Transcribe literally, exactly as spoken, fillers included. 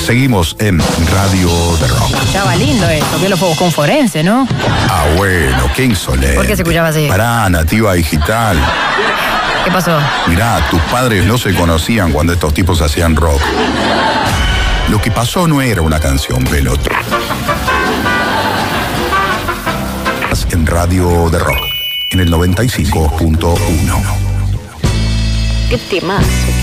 Seguimos en Radio de Rock. Escuchaba lindo esto, que lo fue buscar un forense, ¿no? Ah, bueno, qué insolente. ¿Por qué se escuchaba así? Pará, Nativa Digital. ¿Qué pasó? Mirá, tus padres no se conocían cuando estos tipos hacían rock. Lo que pasó no era una canción, pelota. En Radio de Rock, en el noventa y cinco punto uno. ¿Qué temazo?